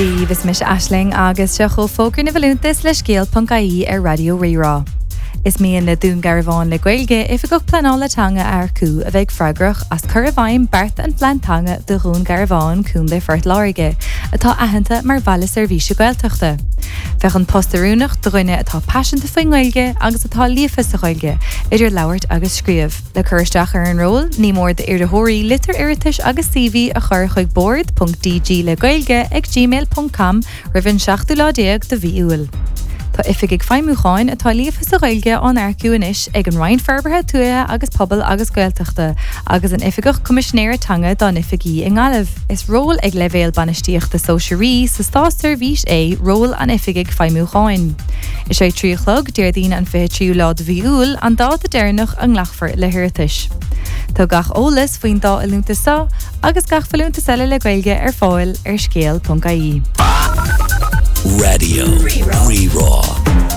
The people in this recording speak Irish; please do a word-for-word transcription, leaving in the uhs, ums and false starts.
Díomh mis Aisling agus se cho fógur na bhfuilúntas le scéal punca í ar Radio Rirá. Is míon na dún Garabháin le Gaeilge if go planálatanga ar cú a bheith freigrach as Curvine Bart an plantanga de Rún Garabháin cún le fort láige, atá ahananta mar bhela servíse Gaeltachta. Bheith an postarúnach droine atá passionanta faoin Gaeilge agus atá líofa sa Gaeilge, idir labhairt agus scríomh. Le chuirteach ar an ról, ní mór de iardathirí litir iritis agus C V a chur chuig board punt d g le Gaeilge ag gmail punt com ribhann seachtú lá déag de bhí uail. Tá ifig ag feimúcháin atá líofa sa Gaeilge an airciú inis ag an Ryan Ferberthe tuaithe agus pobl agus Gaeltachta, agus an ifigach comisisinéir tanga don ifigí in Gaillimh. Is ról ag levéal banistíocht de Sóisirí sa stáir bhís é ról an ifig ag feimúcháin. Is sé tríochlog deir dín an fé tríú lá de bhí uail an dá a déirnach an ghlachfar le hirirtis. Tá gach ólas faoin dá a lúnta sa agus gach falúnta sele le Gaeilge ar fáil ar scéal punca í. Radio Rirá.